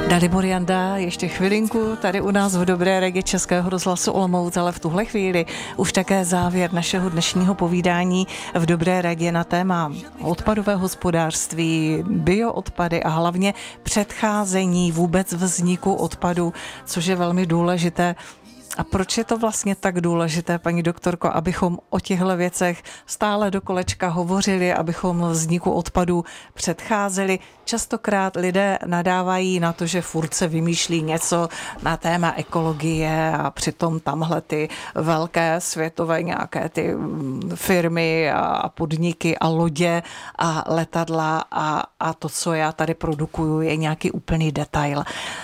Dalibor Janda ještě chvilinku tady u nás v Dobré radě Českého rozhlasu Olomouc, ale v tuhle chvíli už také závěr našeho dnešního povídání v Dobré radě na téma odpadové hospodářství, bioodpady a hlavně předcházení vůbec vzniku odpadu, což je velmi důležité. A proč je to vlastně tak důležité, paní doktorko, abychom o těchto věcech stále do kolečka hovořili, abychom vzniku odpadů předcházeli? Častokrát lidé nadávají na to, že furt se vymýšlí něco na téma ekologie a přitom tamhle ty velké světové nějaké ty firmy a podniky a lodě a letadla a to, co já tady produkuju, je nějaký úplný detail.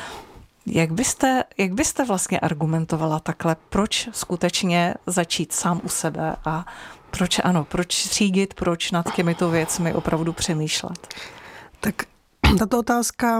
Jak byste vlastně argumentovala takhle, proč skutečně začít sám u sebe a proč řídit, proč nad těmito věcmi opravdu přemýšlet? Tak tato otázka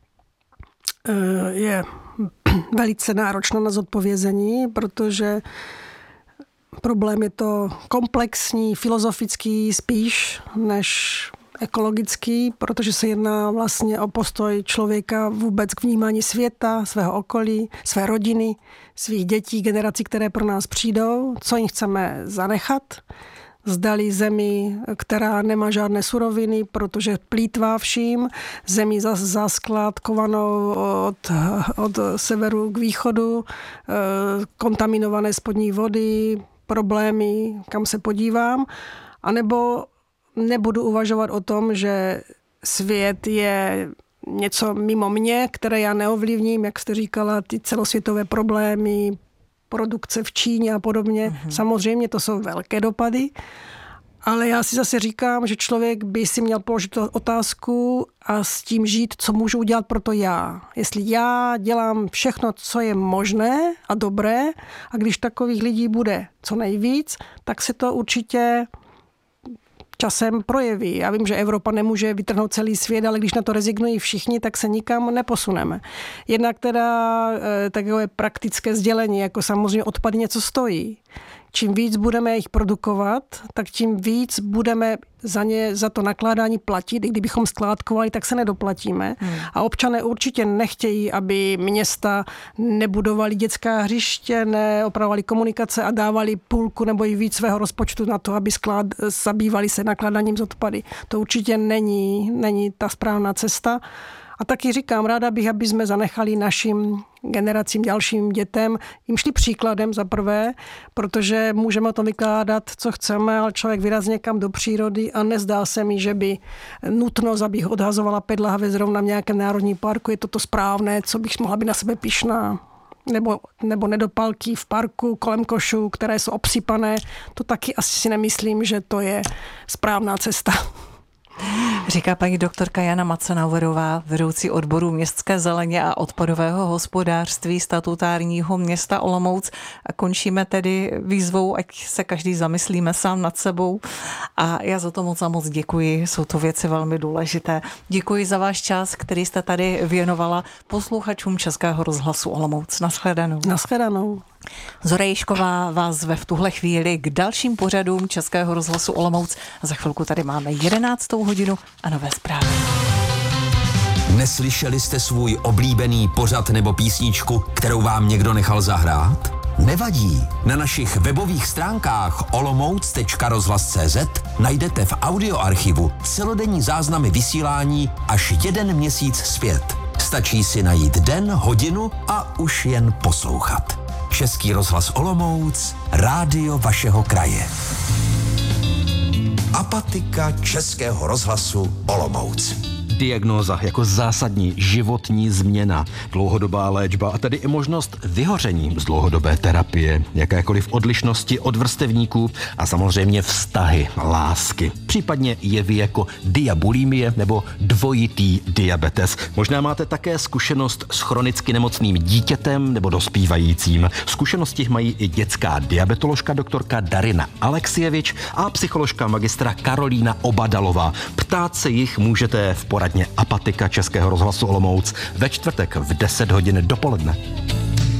je velice náročná na zodpovězení, protože problém je to komplexní, filozofický spíš než ekologický, protože se jedná vlastně o postoj člověka vůbec k vnímání světa, svého okolí, své rodiny, svých dětí, generací, které pro nás přijdou, co jim chceme zanechat. Zdali zemi, která nemá žádné suroviny, protože plýtvá vším, zemi zaskládkovanou od severu k východu, kontaminované spodní vody, problémy, kam se podívám, anebo nebudu uvažovat o tom, že svět je něco mimo mě, které já neovlivním, jak jste říkala, ty celosvětové problémy, produkce v Číně a podobně. Samozřejmě to jsou velké dopady, ale já si zase říkám, že člověk by si měl položit otázku a s tím žít, co můžu udělat pro to já. Jestli já dělám všechno, co je možné a dobré, a když takových lidí bude co nejvíc, tak se to určitě časem projeví. Já vím, že Evropa nemůže vytrhnout celý svět, ale když na to rezignují všichni, tak se nikam neposuneme. Jednak teda takové praktické sdělení, jako samozřejmě odpady něco stojí. Čím víc budeme jich produkovat, tak tím víc budeme za to nakládání platit. I kdybychom skládkovali, tak se nedoplatíme. A občané určitě nechtějí, aby města nebudovali dětská hřiště, neopravovali komunikace a dávali půlku nebo i víc svého rozpočtu na to, aby zabývali se nakládáním s odpady. To určitě není ta správná cesta. A taky říkám, ráda bych, aby jsme zanechali našim generacím, dalším dětem, jim šli příkladem za prvé, protože můžeme o tom vykládat, co chceme, ale člověk vyrazí někam do přírody a nezdá se mi, že by nutnost, abych odhazovala PET lahve zrovna v nějakém národní parku, je toto správné, co bych mohla být na sebe pyšná. Nebo nedopalky v parku kolem košů, které jsou obsypané. To taky asi si nemyslím, že to je správná cesta. Říká paní doktorka Jana Macenauerová, vedoucí odboru městské zeleně a odpadového hospodářství statutárního města Olomouc. A končíme tedy výzvou, ať se každý zamyslíme sám nad sebou. A já za to moc děkuji, jsou to věci velmi důležité. Děkuji za váš čas, který jste tady věnovala posluchačům Českého rozhlasu Olomouc. Naschledanou. Naschledanou. Zora Ježková vás zve v tuhle chvíli k dalším pořadům Českého rozhlasu Olomouc. Za chvilku tady máme 11. hodinu a nové zprávy. Neslyšeli jste svůj oblíbený pořad nebo písničku, kterou vám někdo nechal zahrát? Nevadí. Na našich webových stránkách olomouc.rozhlas.cz najdete v audioarchivu celodenní záznamy vysílání až 1 měsíc zpět. Stačí si najít den, hodinu a už jen poslouchat. Český rozhlas Olomouc, rádio vašeho kraje. Apatika Českého rozhlasu Olomouc. Diagnóza jako zásadní životní změna, dlouhodobá léčba a tedy i možnost vyhoření z dlouhodobé terapie, jakékoliv odlišnosti od vrstevníků a samozřejmě vztahy, lásky, případně jevy jako diabulimie nebo dvojitý diabetes. Možná máte také zkušenost s chronicky nemocným dítětem nebo dospívajícím. Zkušenosti mají i dětská diabetoložka doktorka Darina Alexievič a psycholožka magistra Karolína Obadalová. Ptát se jich můžete v poradně Apatika Českého rozhlasu Olomouc ve čtvrtek v 10 hodin dopoledne.